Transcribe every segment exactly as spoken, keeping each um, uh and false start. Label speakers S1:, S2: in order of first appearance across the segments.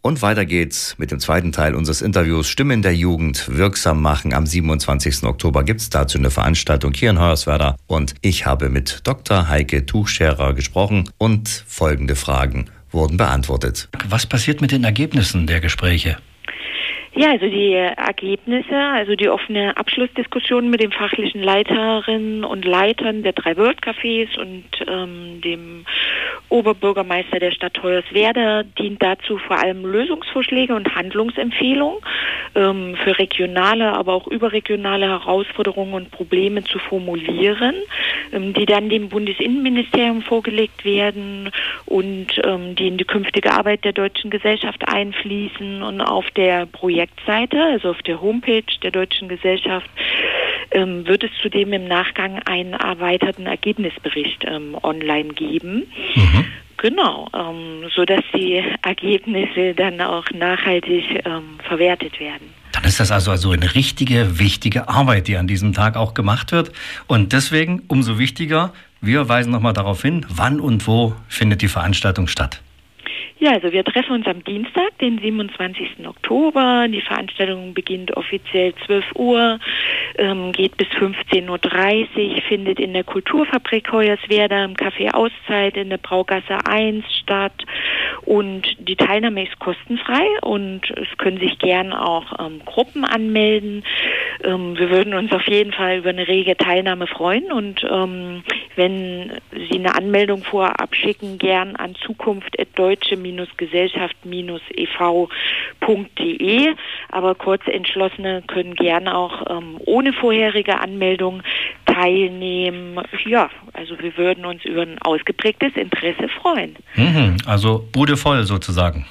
S1: Und weiter geht's mit dem zweiten Teil unseres Interviews Stimmen der Jugend wirksam machen. Am siebenundzwanzigsten Oktober gibt's dazu eine Veranstaltung hier in Hoyerswerda. Und ich habe mit Doktor Heike Tuchscherer gesprochen und folgende Fragen wurden beantwortet.
S2: Was passiert mit den Ergebnissen der Gespräche?
S3: Ja, also die Ergebnisse, also die offene Abschlussdiskussion mit den fachlichen Leiterinnen und Leitern der drei World Cafés und ähm, dem Oberbürgermeister der Stadt Hoyerswerda dient dazu vor allem Lösungsvorschläge und Handlungsempfehlungen ähm, für regionale, aber auch überregionale Herausforderungen und Probleme zu formulieren, ähm, die dann dem Bundesinnenministerium vorgelegt werden und ähm, die in die künftige Arbeit der Deutschen Gesellschaft einfließen. Und auf der Projektseite, also auf der Homepage der Deutschen Gesellschaft, ähm, wird es zudem im Nachgang einen erweiterten Ergebnisbericht ähm, online geben. Mhm. Genau, ähm, sodass die Ergebnisse dann auch nachhaltig ähm, verwertet werden.
S2: Dann ist das also, also eine richtige, wichtige Arbeit, die an diesem Tag auch gemacht wird. Und deswegen umso wichtiger, wir weisen nochmal darauf hin, wann und wo findet die Veranstaltung statt.
S3: Ja, also wir treffen uns am Dienstag, den siebenundzwanzigsten Oktober. Die Veranstaltung beginnt offiziell zwölf Uhr, ähm, geht bis fünfzehn Uhr dreißig, findet in der Kulturfabrik Hoyerswerda im Café Auszeit in der Braugasse eins statt. Und die Teilnahme ist kostenfrei und es können sich gern auch ähm, Gruppen anmelden. Ähm, wir würden uns auf jeden Fall über eine rege Teilnahme freuen und ähm, wenn Sie eine Anmeldung vorab schicken, gern an zukunft at deutsche gesellschaft e v punkt de. Aber Kurzentschlossene können gerne auch ähm, ohne vorherige Anmeldung teilnehmen. Ja, also wir würden uns über ein ausgeprägtes Interesse freuen.
S2: Mhm, also Bude voll sozusagen.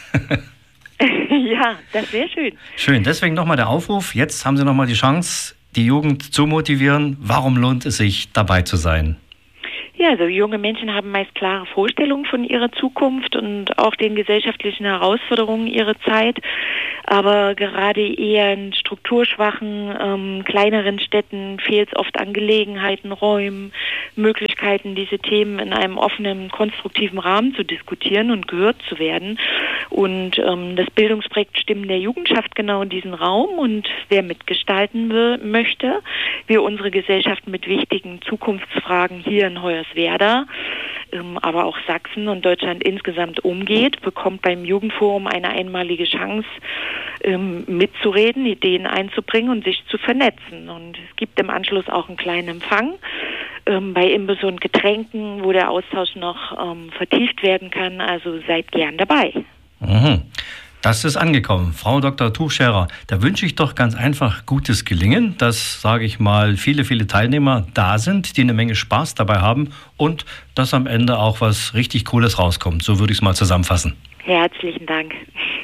S3: Ja, das wäre schön.
S2: Schön, deswegen nochmal der Aufruf. Jetzt haben Sie nochmal die Chance, die Jugend zu motivieren. Warum lohnt es sich, dabei zu sein?
S3: Ja, also junge Menschen haben meist klare Vorstellungen von ihrer Zukunft und auch den gesellschaftlichen Herausforderungen ihrer Zeit. Aber gerade eher in strukturschwachen, ähm, kleineren Städten fehlt es oft an Gelegenheiten, Räumen, Möglichkeiten, diese Themen in einem offenen, konstruktiven Rahmen zu diskutieren und gehört zu werden. Und ähm, das Bildungsprojekt Stimmen der Jugend schafft genau diesen Raum. Und wer mitgestalten will, möchte, wie unsere Gesellschaft mit wichtigen Zukunftsfragen hier in Hoyerswerda, ähm, aber auch Sachsen und Deutschland insgesamt umgeht, bekommt beim Jugendforum eine einmalige Chance, ähm, mitzureden, Ideen einzubringen und sich zu vernetzen. Und es gibt im Anschluss auch einen kleinen Empfang ähm, bei Imbiss und Getränken, wo der Austausch noch ähm, vertieft werden kann. Also seid gern dabei.
S2: Mhm. Das ist angekommen. Frau Doktor Tuchscherer, da wünsche ich doch ganz einfach gutes Gelingen, dass, sage ich mal, viele, viele Teilnehmer da sind, die eine Menge Spaß dabei haben und dass am Ende auch was richtig Cooles rauskommt. So würde ich es mal zusammenfassen.
S3: Herzlichen Dank.